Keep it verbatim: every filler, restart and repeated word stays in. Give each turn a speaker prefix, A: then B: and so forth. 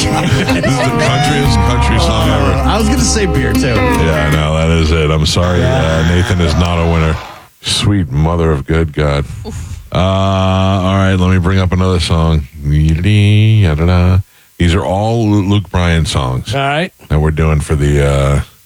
A: This is the countryest country song ever.
B: I was going to say beer, too.
A: Yeah, no, that is it. I'm sorry, uh, Nathan is not a winner. Sweet mother of good God. Uh, all right, let me bring up another song. These are all Luke Bryan songs
C: All right.
A: that we're doing for the uh,